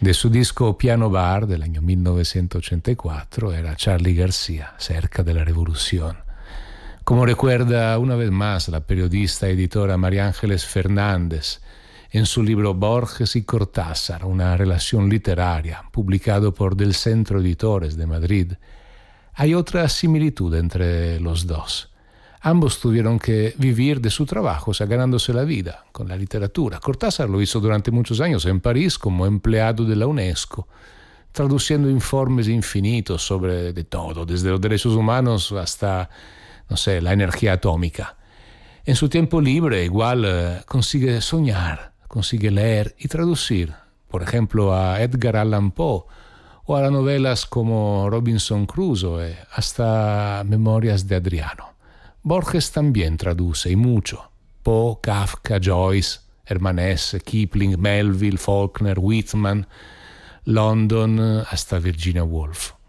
De su disco Piano Bar del año 1984 era Charly García, Cerca de la Revolución. Como recuerda una vez más la periodista editora María Ángeles Fernández en su libro Borges y Cortázar, una relación literaria, publicado por Del Centro Editores de Madrid, hay otra similitud entre los dos. Ambos tuvieron que vivir de su trabajo, o sea, ganándose la vida con la literatura. Cortázar lo hizo durante muchos años en París como empleado de la UNESCO, traduciendo informes infinitos sobre de todo, desde los derechos humanos hasta, no sé, la energía atómica. En su tiempo libre igual consigue soñar, consigue leer y traducir, por ejemplo, a Edgar Allan Poe o a novelas como Robinson Crusoe, hasta Memorias de Adriano. Borges también traduce, y mucho. Poe, Kafka, Joyce, Hermann Hesse, Kipling, Melville, Faulkner, Whitman, London, hasta Virginia Woolf.